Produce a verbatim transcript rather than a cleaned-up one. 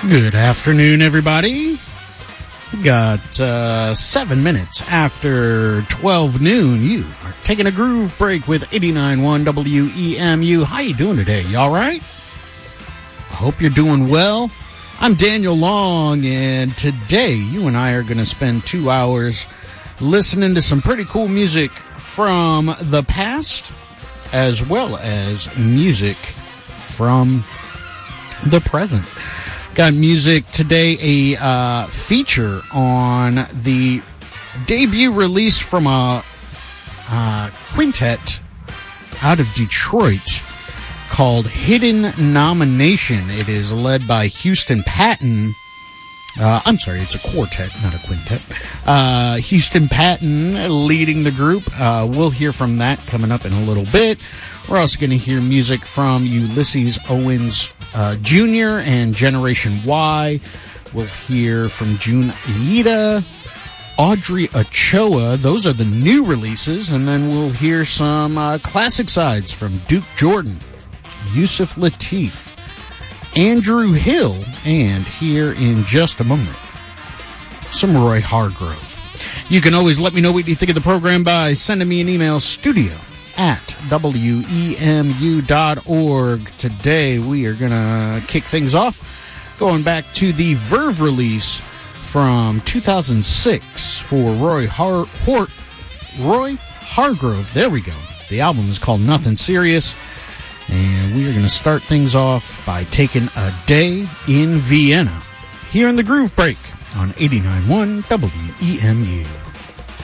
Good afternoon, everybody. We got uh, seven minutes after twelve noon. You are taking a groove break with eighty-nine point one W E M U. How you doing today? You all right? I hope you're doing well. I'm Daniel Long, and today you and I are going to spend two hours listening to some pretty cool music from the past, as well as music from the present. Got music today, a uh, feature on the debut release from a uh, quintet out of Detroit called Hidden Nomination. It is led by Houston Patton. Uh, I'm sorry, it's a quartet, not a quintet. Uh, Houston Patton leading the group. Uh, we'll hear from that coming up in a little bit. We're also going to hear music from Ulysses Owens uh, Junior and Generation Y. We'll hear from Jun Ida, Audrey Ochoa. Those are the new releases. And then we'll hear some uh, classic sides from Duke Jordan, Yusuf Lateef, Andrew Hill, and here in just a moment, some Roy Hargrove. You can always let me know what you think of the program by sending me an email, studio at W E M U dot org. Today we are going to kick things off, going back to the Verve release from two thousand six for Roy, Har- Hort- Roy Hargrove. There we go. The album is called Nothing Serious. And we are going to start things off by taking a day in Vienna here in the Groove Break on eighty-nine point one W E M U.